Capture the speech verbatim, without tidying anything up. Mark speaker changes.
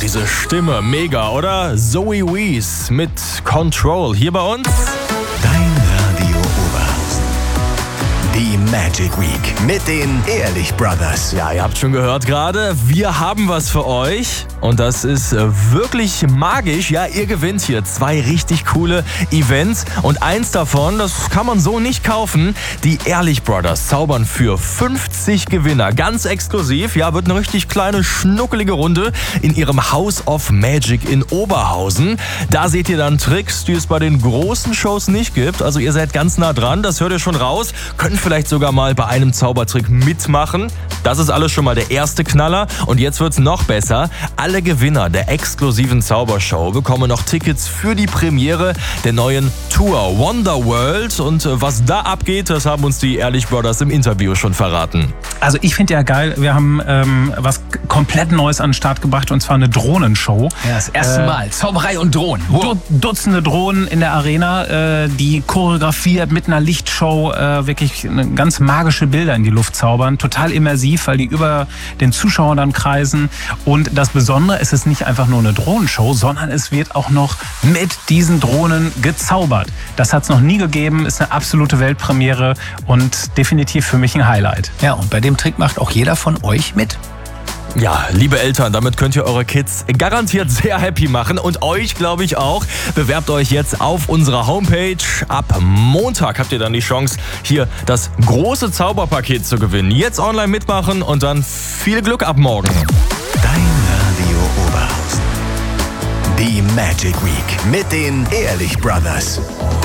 Speaker 1: diese Stimme, mega, oder? Zoe Wees mit Control hier bei uns.
Speaker 2: Dein Radio Oberhausen. Die Magic Week mit den Ehrlich Brothers.
Speaker 1: Ja, ihr habt schon gehört gerade, wir haben was für euch. Und das ist wirklich magisch. Ja, ihr gewinnt hier zwei richtig coole Events. Und eins davon, das kann man so nicht kaufen. Die Ehrlich Brothers zaubern für fünfzig Gewinner. Ganz exklusiv. Ja, wird eine richtig kleine, schnuckelige Runde in ihrem House of Magic in Oberhausen. Da seht ihr dann Tricks, die es bei den großen Shows nicht gibt. Also ihr seid ganz nah dran, das hört ihr schon raus. Könnt vielleicht sogar mal bei einem Zaubertrick mitmachen. Das ist alles schon mal der erste Knaller. Und jetzt wird's noch besser. Alle Gewinner der exklusiven Zaubershow bekommen noch Tickets für die Premiere der neuen Tour Wonderworld. Und was da abgeht, das haben uns die Ehrlich Brothers im Interview schon verraten.
Speaker 3: Also ich finde ja geil, wir haben ähm, was komplett Neues an den Start gebracht, und zwar eine Drohnenshow.
Speaker 4: Ja, das erste äh, Mal. Zauberei und Drohnen.
Speaker 3: Wow. Dutzende Drohnen in der Arena, äh, die choreografiert mit einer Lichtshow äh, wirklich eine ganz magische Bilder in die Luft zaubern. Total immersiv, weil die über den Zuschauern dann kreisen. Und das Besondere, es ist nicht einfach nur eine Drohnenshow, sondern es wird auch noch mit diesen Drohnen gezaubert. Das hat es noch nie gegeben, ist eine absolute Weltpremiere und definitiv für mich ein Highlight.
Speaker 4: Ja, und bei dem Trick macht auch jeder von euch mit.
Speaker 1: Ja, liebe Eltern, damit könnt ihr eure Kids garantiert sehr happy machen und euch, glaube ich, auch. Bewerbt euch jetzt auf unserer Homepage. Ab Montag habt ihr dann die Chance, hier das große Zauberpaket zu gewinnen. Jetzt online mitmachen und dann viel Glück ab morgen.
Speaker 2: Dein Radio Oberhausen. Die Magic Week mit den Ehrlich Brothers.